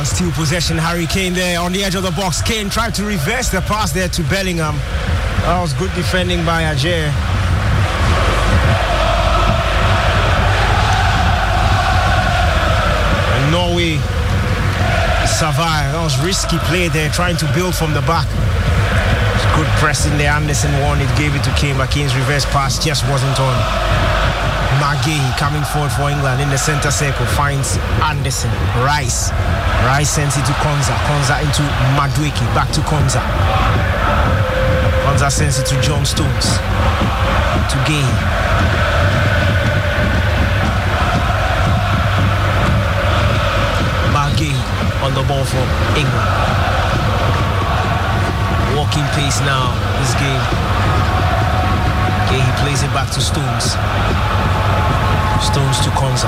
England still possession. Harry Kane there on the edge of the box. Kane tried to reverse the pass there to Bellingham. That was good defending by Ajer. And Norway survived. That was risky play there, trying to build from the back. Good pressing there. Anderson won it, gave it to Kane, but Kane's reverse pass just wasn't on. Magay coming forward for England in the center circle, finds Anderson. Rice sends it to Konza. Konza into Madueke, back to Konza. Konza sends it to John Stones. To Gay. Magay on the ball for England. Walking pace now, this game. Okay, he plays it back to Stones. Stones to Konza.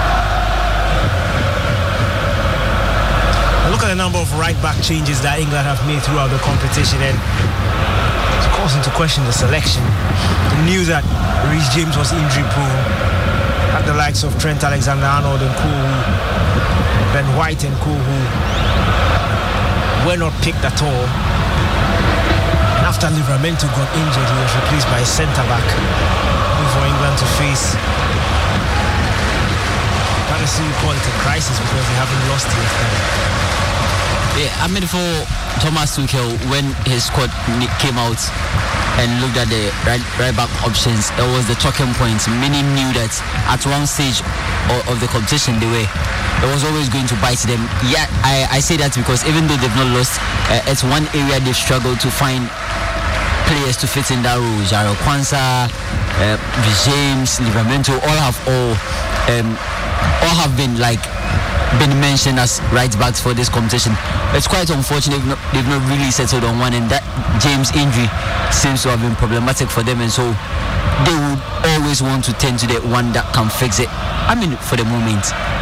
Now look at the number of right-back changes that England have made throughout the competition, and it's causing to question the selection. The news that Reece James was injury-prone, at the likes of Trent Alexander-Arnold and Kohu, Ben White and Kohu were not picked at all. And after Livramento got injured, he was replaced by a centre-back for England to face. Can't necessarily call it a crisis because they haven't lost yet. Yeah, I mean, for Thomas Tuchel, when his squad came out and looked at the right back options, it was the talking point. Many knew that at one stage of the competition, it was always going to bite them. Yeah, I say that because even though they've not lost, it's one area they've struggled to find players to fit in that role. Jarrell Quansah, James, Livramento, all have been mentioned as right backs for this competition. It's quite unfortunate they've not really settled on one, and that James injury seems to have been problematic for them, and so they would always want to tend to the one that can fix it. I mean, for the moment,